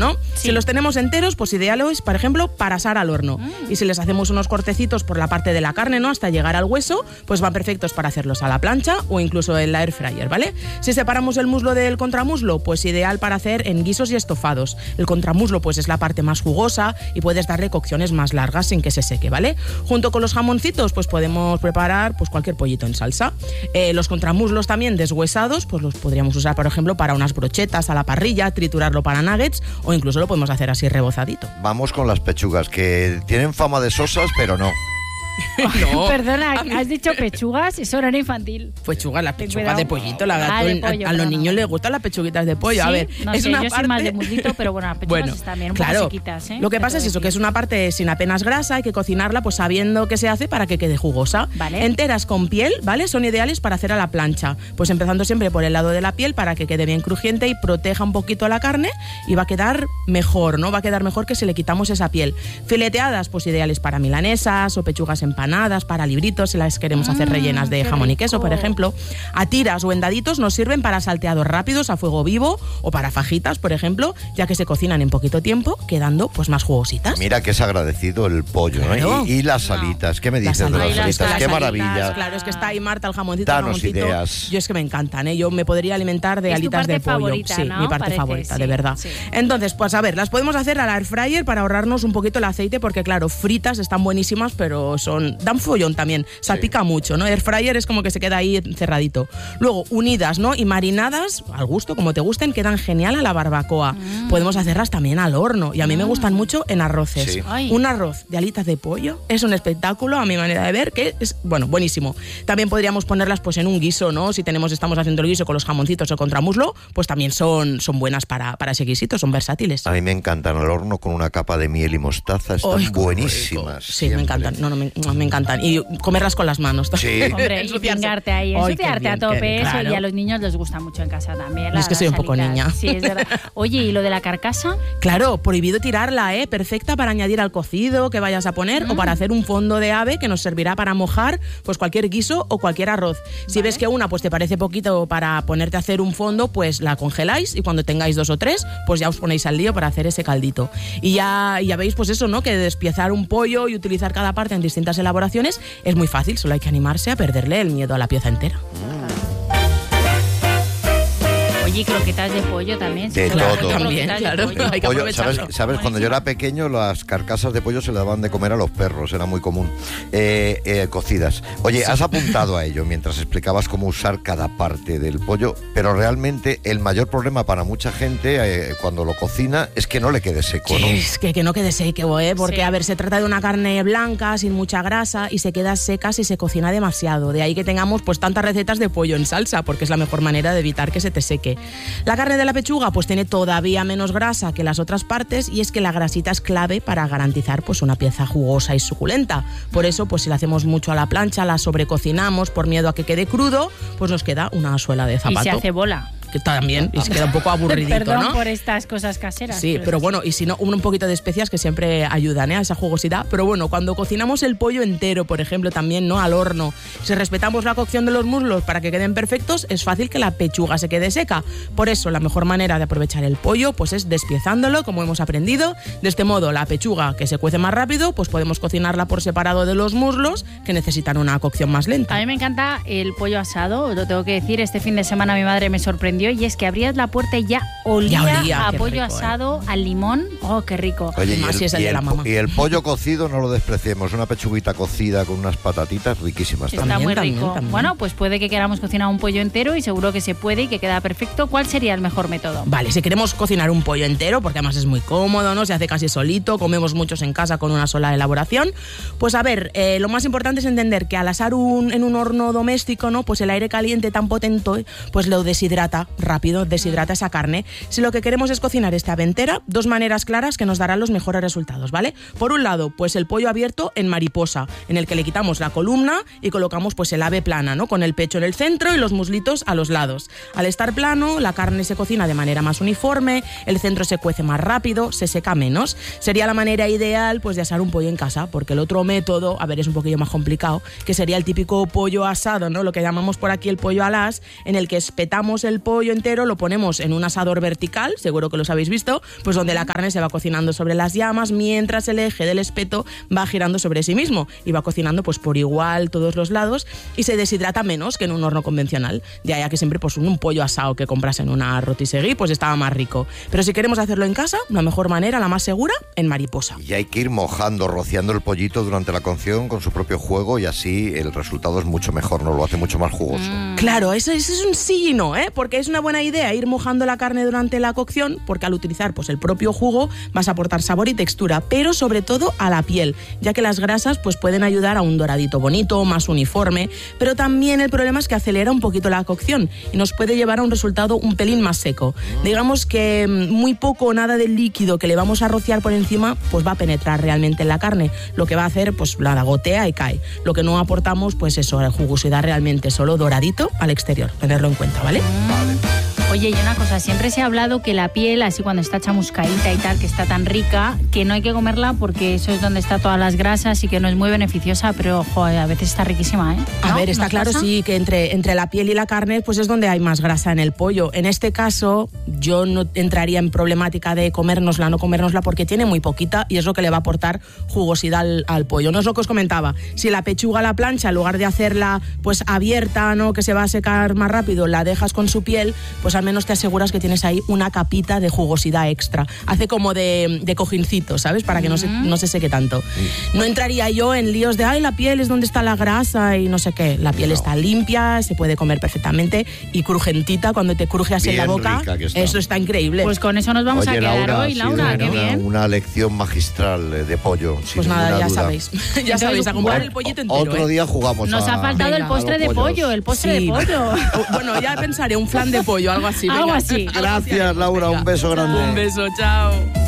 ¿no? Sí. Si los tenemos enteros, pues ideales, por ejemplo, para asar al horno. Y si les hacemos unos cortecitos por la parte de la carne, ¿no? Hasta llegar al hueso, pues van perfectos para hacerlos a la plancha o incluso en la air fryer, ¿vale? Si separamos el muslo del contramuslo, pues ideal para hacer en guisos y estofados. El contramuslo, pues es la parte más jugosa y puedes darle cocciones más largas sin que se seque, ¿vale? Junto con los jamoncitos, pues podemos preparar pues cualquier pollito en salsa. Los contramuslos también deshuesados, pues los podríamos usar, por ejemplo, para unas brochetas a la parrilla, triturarlo para nuggets o incluso lo podemos hacer así rebozadito. Vamos con las pechugas, que tienen fama de sosas, pero no. No. Perdona, has dicho pechugas, eso era infantil. Pechugas, las pechugas de pollito, a los niños les gustan las pechuguitas de pollo. ¿Sí? A ver, no es sé, una yo parte... soy más de muslito, pero bueno, las pechugas están bien, un poco sequitas, ¿eh? Lo que pasa es eso, que es una parte sin apenas grasa, hay que cocinarla pues sabiendo qué se hace para que quede jugosa. Vale. Enteras con piel, ¿vale? Son ideales para hacer a la plancha. Pues empezando siempre por el lado de la piel para que quede bien crujiente y proteja un poquito la carne y va a quedar mejor, ¿no? Va a quedar mejor que si le quitamos esa piel. Fileteadas, pues ideales para milanesas o pechugas empanadas, para libritos, si las queremos hacer rellenas de jamón y queso, por ejemplo. A tiras o en daditos nos sirven para salteados rápidos a fuego vivo o para fajitas, por ejemplo, ya que se cocinan en poquito tiempo, quedando pues más jugositas. Mira que es agradecido el pollo, ¿no? Claro. Y las salitas, ¿qué me dices de las salitas? ¡Qué maravilla! Claro, es que está ahí Marta, el jamoncito. Danos ideas. Yo es que me encantan, ¿eh? Yo me podría alimentar de alitas de pollo. Favorita, sí, ¿no? mi parte Parece, favorita, sí, de verdad. Sí. Entonces, pues a ver, las podemos hacer a la air fryer para ahorrarnos un poquito el aceite, porque claro, fritas están buenísimas, pero dan follón también, salpica mucho, ¿no? Air fryer es como que se queda ahí cerradito. Luego, unidas, ¿no? Y marinadas, al gusto, como te gusten, quedan genial a la barbacoa. Podemos hacerlas también al horno, y a mí me gustan mucho en arroces. Sí. Un arroz de alitas de pollo es un espectáculo, a mi manera de ver, que es, bueno, buenísimo. También podríamos ponerlas pues en un guiso, ¿no? Si estamos haciendo el guiso con los jamoncitos o contramuslo, pues también son buenas para ese guisito, son versátiles. A mí me encantan al horno con una capa de miel y mostaza, están buenísimas. Sí, me encantan, me encantan. Y comerlas con las manos. Sí. Hombre, y pingarte ahí, ensuciarte a tope, eso, claro. Y a los niños les gusta mucho en casa también. Es que soy un poco niña. Sí, es verdad. Oye, ¿y lo de la carcasa? Claro, prohibido tirarla, ¿eh? Perfecta para añadir al cocido que vayas a poner o para hacer un fondo de ave que nos servirá para mojar pues cualquier guiso o cualquier arroz. Si ves que una pues te parece poquito para ponerte a hacer un fondo, pues la congeláis y cuando tengáis 2 o 3, pues ya os ponéis al lío para hacer ese caldito. Y ya veis pues eso, ¿no? Que despiezar un pollo y utilizar cada parte en distintas elaboraciones es muy fácil, solo hay que animarse a perderle el miedo a la pieza entera. Oye, y croquetas de pollo también. De todo. También, claro. Hay que aprovecharlo. ¿Sabes? Cuando yo era pequeño, las carcasas de pollo se le daban de comer a los perros, era muy común. Cocidas. Oye, has apuntado a ello mientras explicabas cómo usar cada parte del pollo, pero realmente el mayor problema para mucha gente cuando lo cocina es que no le quede seco, ¿no? Es que no quede seco, porque Sí. a ver, se trata de una carne blanca, sin mucha grasa, y se queda seca si se cocina demasiado. De ahí que tengamos pues tantas recetas de pollo en salsa, porque es la mejor manera de evitar que se te seque. La carne de la pechuga pues tiene todavía menos grasa que las otras partes, y es que la grasita es clave para garantizar pues una pieza jugosa y suculenta. Por eso pues si la hacemos mucho a la plancha, la sobrecocinamos por miedo a que quede crudo, pues nos queda una suela de zapato. Y se hace bola. Que también, y se queda un poco aburridito, Perdón ¿no? por estas cosas caseras. Sí, pero bueno, y si no, un poquito de especias que siempre ayudan, a esa jugosidad. Pero bueno, cuando cocinamos el pollo entero, por ejemplo, también, ¿no? Al horno, si respetamos la cocción de los muslos para que queden perfectos, es fácil que la pechuga se quede seca. Por eso, la mejor manera de aprovechar el pollo, pues es despiezándolo, como hemos aprendido. De este modo, la pechuga, que se cuece más rápido, pues podemos cocinarla por separado de los muslos, que necesitan una cocción más lenta. A mí me encanta el pollo asado, lo tengo que decir. Este fin de semana mi madre me sorprendió, y es que abrías la puerta y ya olía a qué pollo rico, asado, al limón. ¡Oh, qué rico! Oye, Más si es el de la mamá. y el pollo cocido no lo despreciemos, una pechuguita cocida con unas patatitas riquísimas Está también. muy También, rico. también. Bueno, pues puede que queramos cocinar un pollo entero, y seguro que se puede y que queda perfecto. ¿Cuál sería el mejor método? Vale, si queremos cocinar un pollo entero, porque además es muy cómodo, ¿no? Se hace casi solito, comemos muchos en casa con una sola elaboración. Pues a ver, lo más importante es entender que al asar en un horno doméstico, ¿no? Pues el aire caliente tan potente, pues lo deshidrata rápido, deshidrata esa carne. Si lo que queremos es cocinar esta ave entera, 2 maneras claras que nos darán los mejores resultados, ¿vale? Por un lado, pues el pollo abierto en mariposa, en el que le quitamos la columna y colocamos pues el ave plana, ¿no? Con el pecho en el centro y los muslitos a los lados. Al estar plano, la carne se cocina de manera más uniforme, el centro se cuece más rápido, se seca menos. Sería la manera ideal pues de asar un pollo en casa, porque el otro método, a ver, es un poquillo más complicado, que sería el típico pollo asado, ¿no? Lo que llamamos por aquí el pollo al as, en el que espetamos el pollo pollo entero lo ponemos en un asador vertical, seguro que los habéis visto, pues donde la carne se va cocinando sobre las llamas mientras el eje del espeto va girando sobre sí mismo y va cocinando pues por igual todos los lados y se deshidrata menos que en un horno convencional. De ahí a que siempre pues un pollo asado que compras en una rotisserie pues estaba más rico. Pero si queremos hacerlo en casa, la mejor manera, la más segura, en mariposa. Y hay que ir mojando, rociando el pollito durante la cocción con su propio juego y así el resultado es mucho mejor, nos lo hace mucho más jugoso. Claro, eso es un sí y no, porque es una buena idea ir mojando la carne durante la cocción, porque al utilizar pues el propio jugo vas a aportar sabor y textura, pero sobre todo a la piel, ya que las grasas pues pueden ayudar a un doradito bonito, más uniforme, pero también el problema es que acelera un poquito la cocción y nos puede llevar a un resultado un pelín más seco. Digamos que muy poco o nada del líquido que le vamos a rociar por encima pues va a penetrar realmente en la carne, lo que va a hacer pues la gotea y cae. Lo que no aportamos pues eso, la jugosidad realmente solo doradito al exterior, tenerlo en cuenta, ¿vale? Oye, y una cosa, siempre se ha hablado que la piel, así cuando está chamuscadita y tal, que está tan rica, que no hay que comerla porque eso es donde está todas las grasas y que no es muy beneficiosa, pero ojo, a veces está riquísima, ¿eh? A ver, está claro, pasa? sí, que entre la piel y la carne pues es donde hay más grasa en el pollo. En este caso, yo no entraría en problemática de comérnosla, no comérnosla, porque tiene muy poquita y es lo que le va a aportar jugosidad al pollo. No es lo que os comentaba, si la pechuga a la plancha, en lugar de hacerla pues abierta, ¿no?, que se va a secar más rápido, la dejas con su piel, pues al menos te aseguras que tienes ahí una capita de jugosidad extra. Hace como de cojincito, ¿sabes? Para que no se seque tanto. No entraría yo en líos de, ay, la piel es donde está la grasa y no sé qué. La piel está limpia, se puede comer perfectamente y crujentita, cuando te cruje así en la boca, eso está increíble. Pues con eso nos vamos a quedar hoy, Laura, qué bien. Una lección magistral de pollo. Pues nada, ya duda. sabéis. Ya sabéis, a comprar el pollito entero. Otro día jugamos. Nos ha faltado el postre de pollo, el postre de pollo. Bueno, ya pensaré un flan de pollo, algo así. Algo así. Gracias, Laura, un beso grande. Un beso, chao.